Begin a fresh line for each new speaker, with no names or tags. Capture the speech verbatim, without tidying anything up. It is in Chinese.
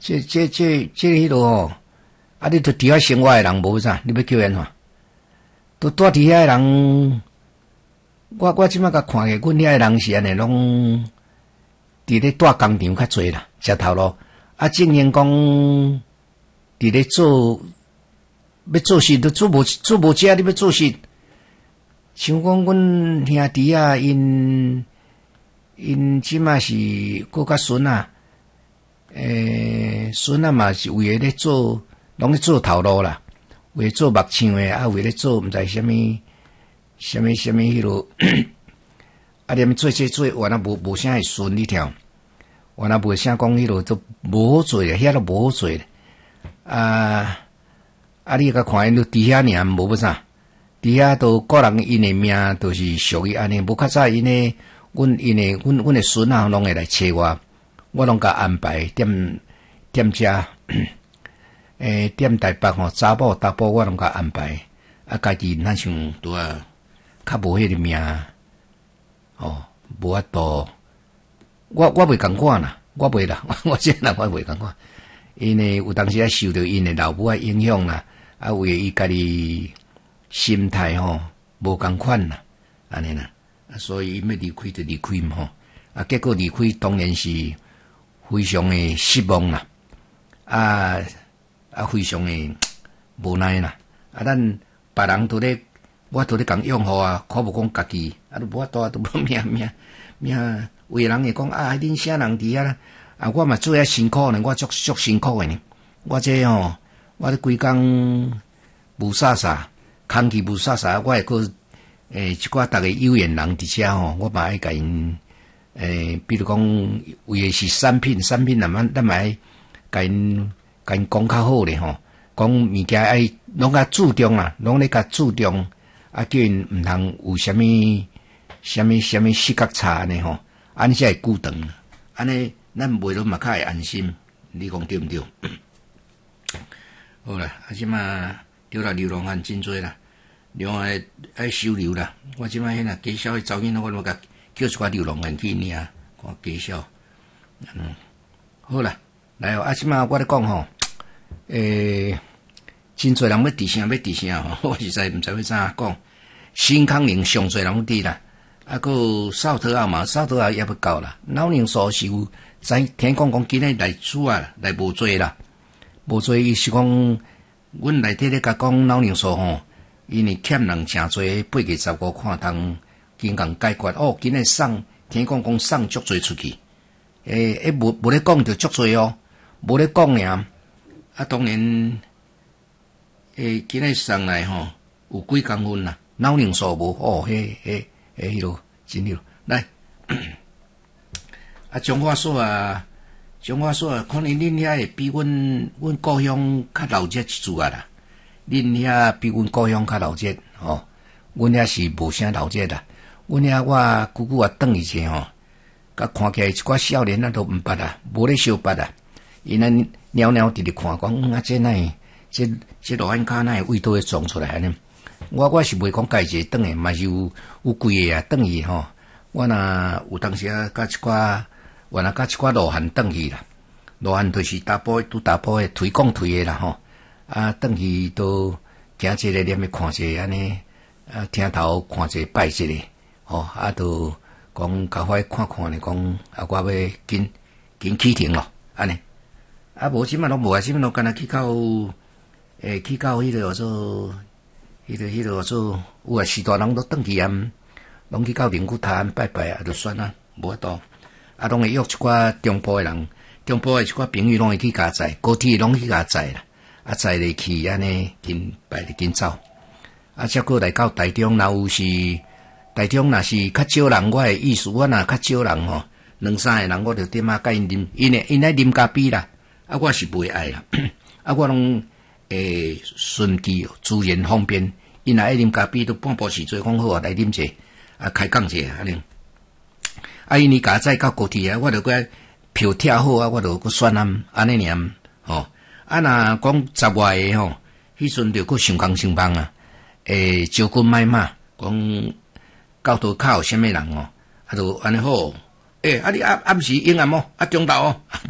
这这这这迄落吼，啊，你都伫遐生活诶人无啥，你要叫因啥？都住伫遐诶人，我我即摆甲看下，阮遐诶人是安尼拢伫咧住工厂较济啦，食头路。啊，正经讲伫咧做，要做事都做无做无食，你要做事。像讲阮兄弟啊，因因即摆是顾甲孙啊。诶，孙啊嘛是为了咧做，拢咧做头路啦，为了做目枪诶，啊为了做毋知虾米虾米虾米迄落，啊连做做做，原来无无啥会顺利条，原来无啥讲迄落都无好做咧，遐都无好做咧，啊啊你甲看因都伫遐尔无要啥，伫遐都个人因诶命都是属于安尼，无较早因诶，阮因诶阮阮诶孙啊拢会来找我。我拢甲安排踮踮遮，诶踮台北吼，查某查甫我拢甲安排，啊家己若像拄啊，较无迄个命，哦，无法度，我我袂共款啦，我袂啦，我这人我袂共款，因为有当时啊受到因诶老母诶影响啦，啊为伊家己心态吼无共款啦，安尼啦，所以伊要离开就离开嘛吼，啊结果离开当然是。非常的失望啦，啊啊，非常的无奈啦，啊，咱别人都咧，我都咧讲养护啊，可无讲家己，啊，都无法度啊，都无命命命，有人会讲啊，恁啥人伫遐啦，啊，我嘛做遐辛苦呢，我足足辛苦的呢，我这吼，我咧规工无啥啥，空气无啥啥，我会个诶，一寡逐个有缘人伫遮吼，我嘛爱甲因。诶，比如讲，为的是产品，产品咱们咱买，甲因甲因讲较好咧吼，讲物件爱拢较注重啊，拢咧较注重，啊叫因毋通有啥物、啥物、啥物视觉差呢吼，安尼才会久长，安尼咱卖落嘛较会安心，你讲对毋对？好啦，啊即马对啦，流浪汉真多啦，流浪汉爱收留啦，我即马迄若介绍去查囡仔，我拢甲。叫一寡流浪汉去尔，看介绍，嗯，好啦，来哦，啊，即马我咧讲吼，诶，真侪人要伫啥要伫啥吼，我实在毋知要怎讲。新康宁上侪人伫啦，啊，个扫讨啊嘛，扫讨啊也要到啦。老宁所是有，知听讲讲今日来厝啊来无做啦，无做伊是讲，阮内底咧甲讲老宁所吼，因为欠人诚侪八月十五看通。经共解决哦，今日送，听讲讲送足侪出去，诶、欸，诶，无无咧讲着足侪哦，无咧讲尔，啊，当然，诶、欸，今日送来吼，有几公分啦，老宁数无哦，迄迄迄迄落真了，来，啊，中华所啊，中华所啊，可能恁遐会比阮阮故乡较老热一chút啊啦，恁遐比阮故乡较老热哦，阮遐是无啥老热啦。阮遐我久久啊转去者吼，甲看起来一寡少年啊都毋捌啊，无咧相捌啊。因安裊裊直直看，讲嗯啊，这哪会，这这罗汉骹哪会味道会撞出来安尼？我我是袂讲家己转去，嘛是有有几个啊转去吼。我若有当时啊，甲一寡，原来甲一寡罗汉转去啦。罗汉就是打波拄打波诶，推广推诶啦吼。啊，转去都行一个念诶看一个安尼，啊，听头看一个拜一个。哦，啊，都讲甲我看看咧，讲啊，我要紧紧启程咯，安尼。啊，无即满拢无啊，即满拢干那去到，诶，去到迄个做，迄个迄个做，有啊，时大人都转去啊，拢去到灵骨塔拜拜啊，就算啊，无法度。啊，拢会约一寡中部诶人，中部诶一寡朋友拢会去甲载，高铁拢去甲载啦，啊，载入去安尼，紧拜入紧走。啊，则过来到台中，若有是。台中若是较少人，我诶意思，我若较少人吼，两三个人我就点啊，甲因啉，因诶因爱啉咖啡啦，啊，我是袂爱啦，啊，我拢诶顺其自然方便，因若爱啉咖啡，都半晡时做讲好啊，来啉者，啊，开讲者安尼。啊，因伊甲载到高铁啊，我着个票拆好啊，我着个选安安尼尔吼。啊，若讲十外个吼，迄阵着个上工上班啊，诶，招军买马讲。到头靠有啥物人哦？啊，就安尼好，诶、欸，啊你暗暗时阴暗哦，啊中昼哦。